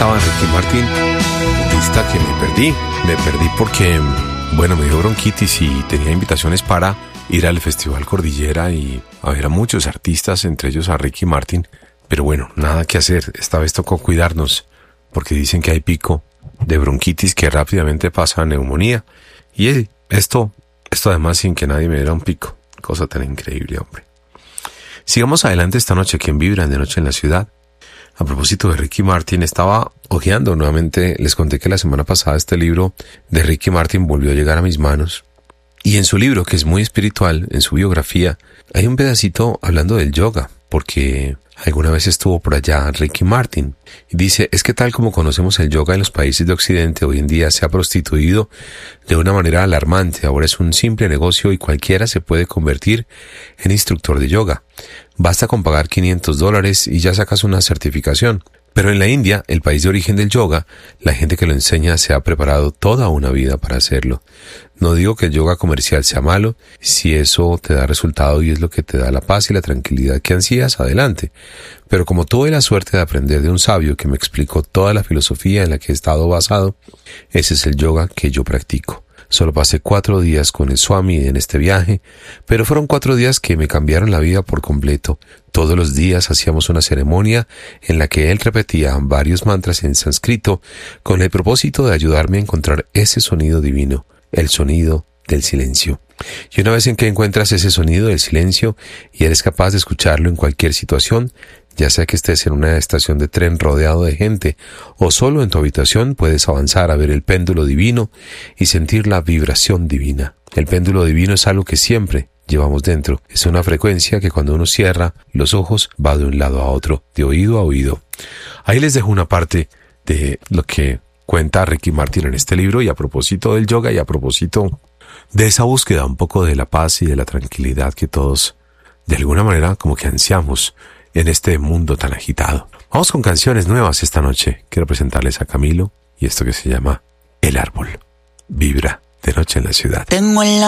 estaba Ricky Martin, artista que me perdí porque, bueno, me dio bronquitis y tenía invitaciones para ir al Festival Cordillera y a ver a muchos artistas, entre ellos a Ricky Martin, pero bueno, nada que hacer, esta vez tocó cuidarnos, porque dicen que hay pico de bronquitis que rápidamente pasa a neumonía, y esto además sin que nadie me diera un pico, cosa tan increíble, hombre. Sigamos adelante esta noche, quien vibra de noche en la ciudad. A propósito de Ricky Martin, estaba hojeando nuevamente, les conté que la semana pasada este libro de Ricky Martin volvió a llegar a mis manos. Y en su libro, que es muy espiritual, en su biografía, hay un pedacito hablando del yoga, porque alguna vez estuvo por allá Ricky Martin. Y dice, es que tal como conocemos el yoga en los países de Occidente, hoy en día se ha prostituido de una manera alarmante. Ahora es un simple negocio y cualquiera se puede convertir en instructor de yoga. Basta con pagar $500 y ya sacas una certificación. Pero en la India, el país de origen del yoga, la gente que lo enseña se ha preparado toda una vida para hacerlo. No digo que el yoga comercial sea malo, si eso te da resultado y es lo que te da la paz y la tranquilidad que ansías, adelante. Pero como tuve la suerte de aprender de un sabio que me explicó toda la filosofía en la que he estado basado, ese es el yoga que yo practico. Solo pasé 4 días con el Swami en este viaje, pero fueron 4 días que me cambiaron la vida por completo. Todos los días hacíamos una ceremonia en la que él repetía varios mantras en sánscrito con el propósito de ayudarme a encontrar ese sonido divino, el sonido del silencio. Y una vez en que encuentras ese sonido del silencio y eres capaz de escucharlo en cualquier situación, ya sea que estés en una estación de tren rodeado de gente o solo en tu habitación, puedes avanzar a ver el péndulo divino y sentir la vibración divina. El péndulo divino es algo que siempre llevamos dentro. Es una frecuencia que cuando uno cierra los ojos va de un lado a otro, de oído a oído. Ahí les dejo una parte de lo que cuenta Ricky Martin en este libro, y a propósito del yoga y a propósito de esa búsqueda un poco de la paz y de la tranquilidad que todos de alguna manera como que ansiamos en este mundo tan agitado. Vamos con canciones nuevas esta noche. Quiero presentarles a Camilo y esto que se llama El Árbol. Vibra de noche en la ciudad. Tengo en la